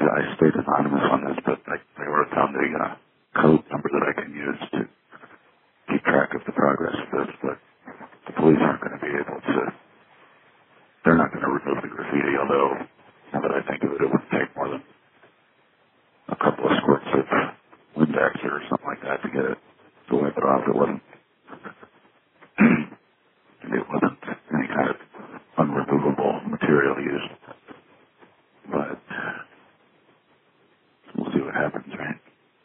I stayed anonymous on this, but I wrote down the code number that I can use to keep track of the progress of this, but the police aren't going to be able to, they're not going to remove the graffiti, although, now that I think of it, it wouldn't take more than a couple of squirts of Windex or something like that to get it, to wipe it off. It wasn't any kind of unremovable material used, but we'll see what happens, right?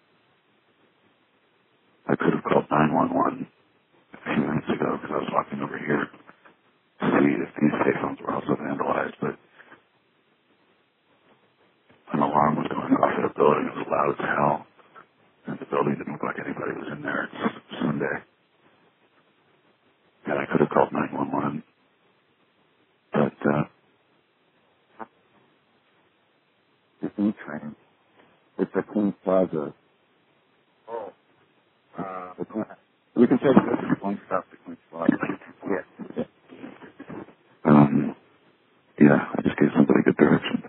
I could have called 911 a few minutes ago because I was walking over here to see if these payphones were also vandalized, but an alarm was going off at a building. It was loud as hell, and the building didn't look like anybody was in there. It's Sunday, and I could have called 911, but the E-Train, it's a Queens Plaza. Oh. We can take this one stop to Queens Plaza. Yeah. Yeah, I just gave somebody good direction.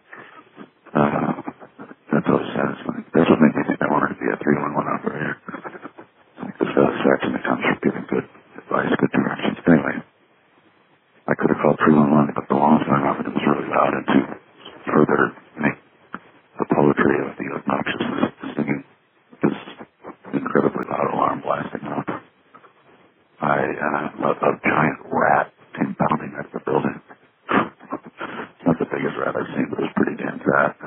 That's always satisfying. That's what made me think I wanted to be a 311 operator. Like the satisfaction that comes from giving good advice, good directions. Anyway, I could have called 311, but the alarm going off and it was really loud, and to further make the poetry of the obnoxiousness singing this incredibly loud alarm blasting off, a giant rat came bounding at the building. Not the biggest rat I've seen, but it was pretty damn fat.